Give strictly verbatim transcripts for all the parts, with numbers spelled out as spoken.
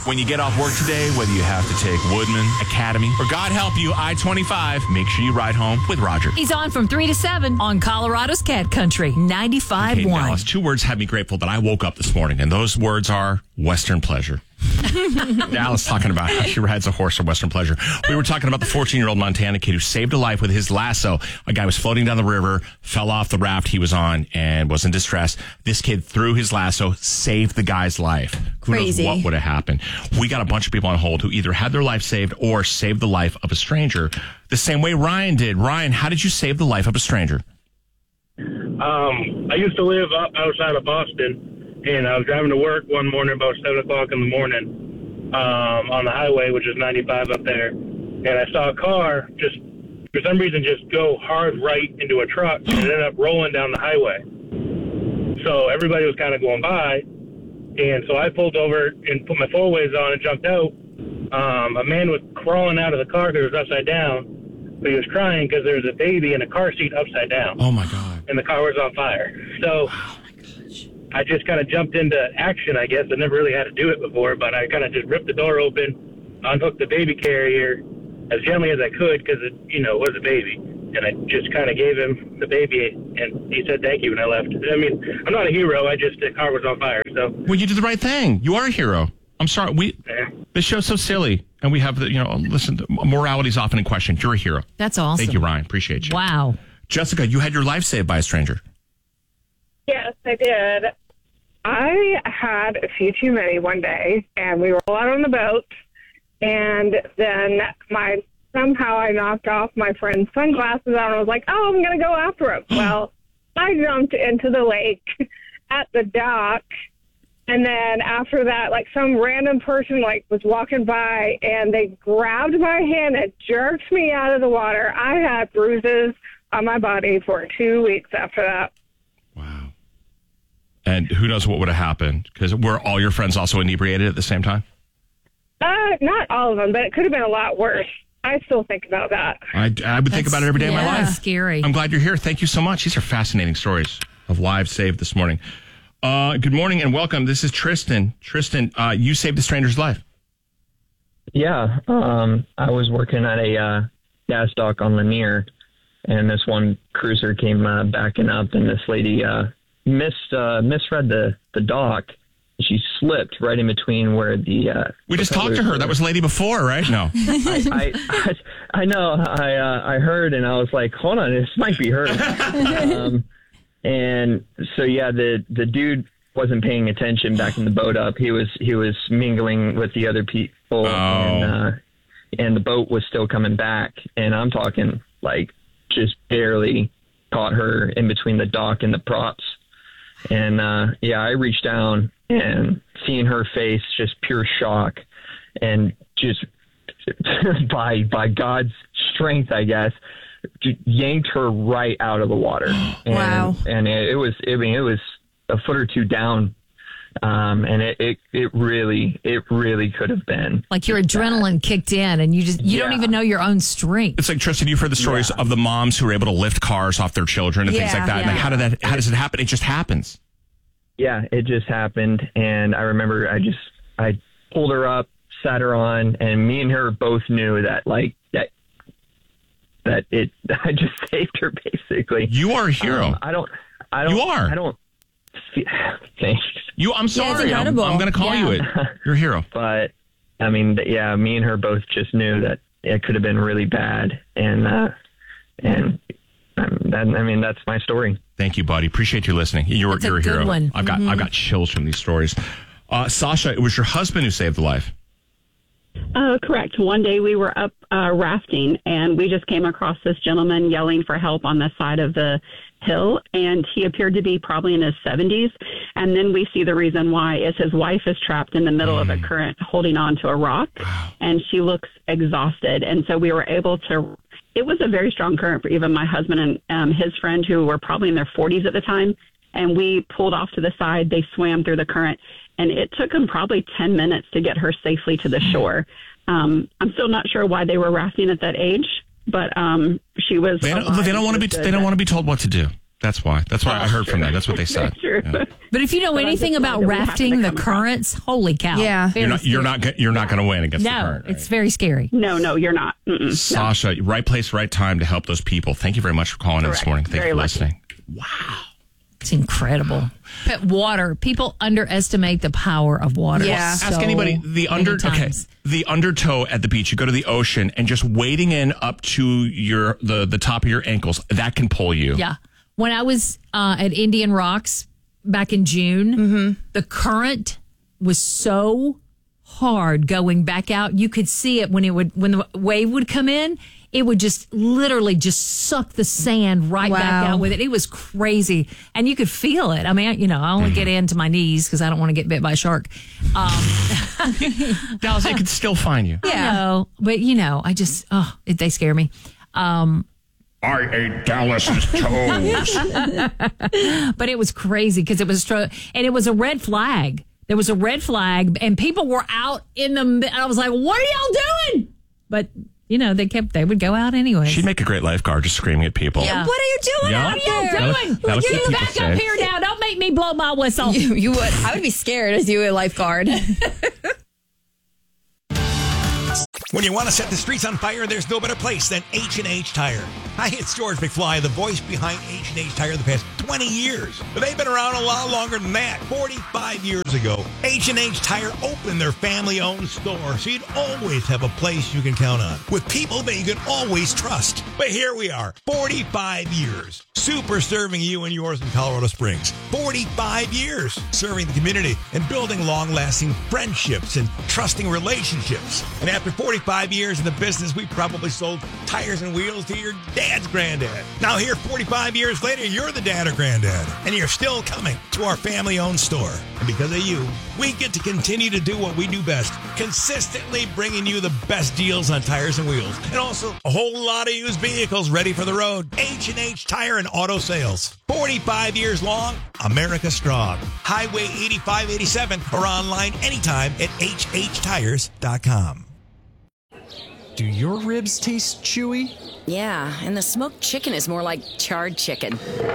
When you get off work today, whether you have to take Woodman, Academy, or God help you, I twenty-five, make sure you ride home with Roger. He's on from three to seven on Colorado's Cat Country, ninety-five point one. Okay, Dallas, two words have me grateful that I woke up this morning, and those words are Western pleasure. Dallas talking about how she rides a horse for Western pleasure. We were talking about the fourteen-year-old Montana kid who saved a life with his lasso. A guy was floating down the river, fell off the raft he was on, and was in distress. This kid threw his lasso, saved the guy's life. Who Crazy. knows what would have happened? We got a bunch of people on hold who either had their life saved or saved the life of a stranger the same way Ryan did. Ryan, how did you save the life of a stranger? Um, I used to live up outside of Boston. And I was driving to work one morning about seven o'clock in the morning um, on the highway, which is ninety-five up there. And I saw a car just, for some reason, just go hard right into a truck and it ended up rolling down the highway. So everybody was kind of going by. And so I pulled over and put my four-ways on and jumped out. Um, a man was crawling out of the car because it was upside down. But he was crying because there was a baby in a car seat upside down. Oh, my God. And the car was on fire. So I just kind of jumped into action, I guess. I never really had to do it before, but I kind of just ripped the door open, unhooked the baby carrier as gently as I could because, it, you know, it was a baby. And I just kind of gave him the baby, and he said thank you when I left. I mean, I'm not a hero. I just, the car was on fire, so. Well, you did the right thing. You are a hero. I'm sorry. We Yeah. This show's so silly, and we have the, you know, listen, morality's often in question. You're a hero. That's awesome. Thank you, Ryan. Appreciate you. Wow. Jessica, you had your life saved by a stranger. Yes, I did. I had a few too many one day, and we were all out on the boat, and then my somehow I knocked off my friend's sunglasses out, and I was like, oh, I'm going to go after him. Well, I jumped into the lake at the dock, and then after that, like, some random person, like, was walking by, and they grabbed my hand and jerked me out of the water. I had bruises on my body for two weeks after that. Wow. And who knows what would have happened? Because were all your friends also inebriated at the same time? Uh, not all of them, but it could have been a lot worse. I still think about that. I, I would think That's- about it every day yeah, of my life. Scary. I'm glad you're here. Thank you so much. These are fascinating stories of lives saved this morning. Uh, good morning and welcome. This is Tristan. Tristan, uh, you saved a stranger's life. Yeah, um, I was working at a uh, gas dock on Lanier, and this one cruiser came uh, backing up, and this lady uh, missed uh, misread the, the dock. She slipped right in between where the... Uh, We just talked to her. were. That was the lady before, right? No. I, I, I, I know. I uh, I heard, and I was like, hold on, this might be her. um, and so, yeah, the, the dude wasn't paying attention backing the boat up. He was he was mingling with the other people, Oh. and, uh, and the boat was still coming back. And I'm talking, like, just barely caught her in between the dock and the props. And, uh, yeah, I reached down and seeing her face, just pure shock, and just by by God's strength, I guess, just yanked her right out of the water. And, Wow. And it, it was, I mean, it was a foot or two down. Um, and it, it, it really, it really could have been. Like your adrenaline kicked in and you just, you don't Yeah. even know your own strength. It's like, Tristan, you've heard the stories Yeah. of the moms who were able to lift cars off their children and things Yeah, like that. And like, yeah. how did that, how does it happen? It just happens. Yeah, it just happened. And I remember I just, I pulled her up, sat her on, and me and her both knew that, like, that, that it, I just saved her basically. You are a hero. Um, I don't, I don't, You are. I don't, fe- thanks. you, I'm sorry. I'm, incredible. I'm going to call Yeah. you it. You're a hero. But I mean, th- yeah, me and her both just knew that it could have been really bad. And, uh, and, um, that, I mean, that's my story. Thank you, buddy. Appreciate you listening. You're, That's a you're a good hero. one. I've got, I've got chills from these stories. Uh, Sasha, it was your husband who saved the life. Uh, correct. One day we were up uh, rafting, and we just came across this gentleman yelling for help on the side of the hill, and he appeared to be probably in his seventies. And then we see the reason why is his wife is trapped in the middle Mm. of a current holding on to a rock, and she looks exhausted. And so we were able to, it was a very strong current for even my husband and um, his friend, who were probably in their forties at the time, and we pulled off to the side. They swam through the current, and it took them probably ten minutes to get her safely to the shore. Um, I'm still not sure why they were rafting at that age, but um, she was. They don't, alive. they don't want to be, She was they don't good. want to be told what to do. That's why. That's why I heard from them. That's what they said. True. Yeah. But if you know But I'm anything just glad about that we happened rafting, to the come across- currents, holy cow. Yeah. Very You're not. You're scary. not. You're not going to win against No, the current. Right? it's very scary. No, no, you're not. Mm-mm, no. Sasha, right place, right time to help those people. Thank you very much for calling in this Correct. morning. Thank Very you for lucky. listening. It's incredible. But water, people underestimate the power of water. Yeah. so Ask anybody the many under okay times. the undertow at the beach. You go to the ocean and just wading in up to your the the top of your ankles that can pull you. Yeah. When I was uh, at Indian Rocks back in June, Mm-hmm. the current was so hard going back out. You could see it when it would when the wave would come in. It would just literally just suck the sand right back Wow. out with it. It was crazy, and you could feel it. I mean, you know, I only get into my knees because I don't want to get bit by a shark. Um, Dallas, it could still find you. I know, but you know, I just oh, it, they scare me. Um, I ate Dallas's toes. But it was crazy because it was stro- and it was a red flag. There was a red flag, and people were out in the. And I was like, "What are y'all doing?" But you know, they kept. They would go out anyway. She'd make a great lifeguard, just screaming at people. Yeah. What are you doing Yeah. out What are y'all there? doing? That'll keep You people back up safe. here now. Don't make me blow my whistle. You, you would. I would be scared as you a lifeguard. When you want to set the streets on fire, there's no better place than H and H Tire. Hi, it's George McFly, the voice behind H and H Tire the past twenty years. But they've been around a lot longer than that. forty-five years ago, H and H Tire opened their family-owned store, so you'd always have a place you can count on, with people that you can always trust. But here we are, forty-five years, super serving you and yours in Colorado Springs. forty-five years serving the community and building long-lasting friendships and trusting relationships. And after forty-five years in the business, we probably sold tires and wheels to your dad's granddad. Now here, forty-five years later, you're the dad or granddad, and you're still coming to our family-owned store. And because of you, we get to continue to do what we do best, consistently bringing you the best deals on tires and wheels, and also a whole lot of used vehicles ready for the road. H and H Tire and Auto Sales. forty-five years long, America strong. Highway eighty-five eighty-seven or online anytime at H H tires dot com. Do your ribs taste chewy? Yeah, and the smoked chicken is more like charred chicken.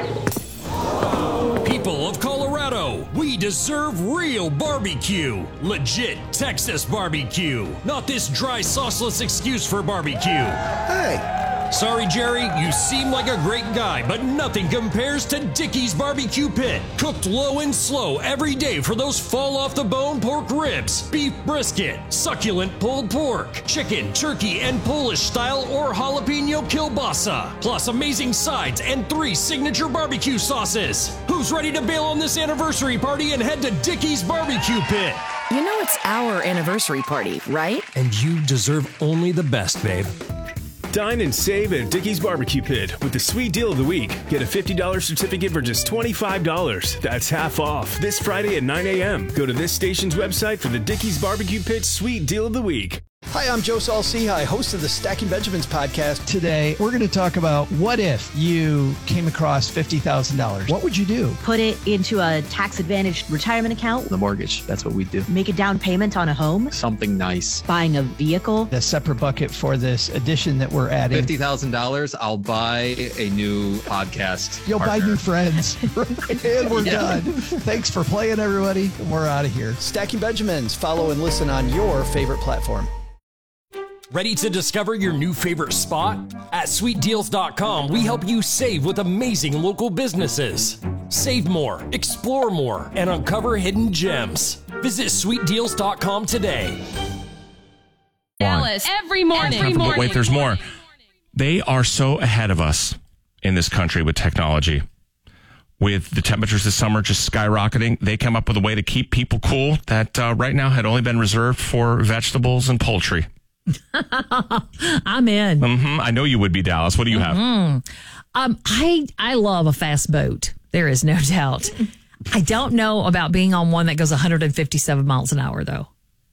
People of Colorado, we deserve real barbecue. Legit Texas barbecue. Not this dry, sauceless excuse for barbecue. Hey. Sorry, Jerry, you seem like a great guy, but nothing compares to Dickey's Barbecue Pit. Cooked low and slow every day for those fall-off-the-bone pork ribs, beef brisket, succulent pulled pork, chicken, turkey, and Polish-style or jalapeno kielbasa, plus amazing sides and three signature barbecue sauces. Who's ready to bail on this anniversary party and head to Dickey's Barbecue Pit? You know it's our anniversary party, right? And you deserve only the best, babe. Dine and save at Dickey's Barbecue Pit with the sweet deal of the week. Get a fifty dollars certificate for just twenty-five dollars. That's half off this Friday at nine a.m. Go to this station's website for the Dickey's Barbecue Pit sweet deal of the week. Hi, I'm Joe Saul-Sehy, host of the Stacking Benjamins podcast. Today, we're going to talk about what if you came across fifty thousand dollars. What would you do? Put it into a tax-advantaged retirement account. The mortgage, that's what we do. Make a down payment on a home. Something nice. Buying a vehicle. A separate bucket for this addition that we're adding. fifty thousand dollars, I'll buy a new podcast You'll partner. buy new friends. And we're Yeah. done. Thanks for playing, everybody. And we're out of here. Stacking Benjamins. Follow and listen on your favorite platform. Ready to discover your new favorite spot? At sweet deals dot com, we help you save with amazing local businesses. Save more, explore more, and uncover hidden gems. Visit sweet deals dot com today. Dallas, every morning. Every morning. But wait, there's more. They are so ahead of us in this country with technology. With the temperatures this summer just skyrocketing, they come up with a way to keep people cool that uh, right now had only been reserved for vegetables and poultry. I'm in. Mm-hmm. I know you would be, Dallas. What do you have? Mm-hmm. Um, I I love a fast boat. There is no doubt. I don't know about being on one that goes one hundred fifty-seven miles an hour, though.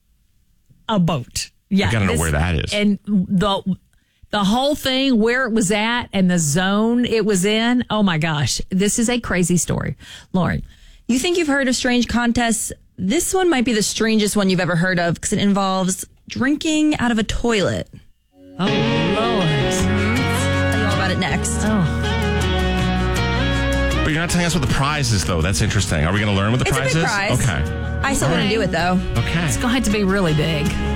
A boat. Yeah, I gotta know this- where that is. And the the whole thing, where it was at, and the zone it was in. Oh my gosh, this is a crazy story, Lauren. You think you've heard of strange contests? This one might be the strangest one you've ever heard of because it involves drinking out of a toilet. Oh, Lord. Tell you all about it next. Oh. You're not telling us what the prize is, though. That's interesting. Are we going to learn what the It's prize a big is? prize. Okay. I still want to do it, though. Okay. It's going to have to be really big.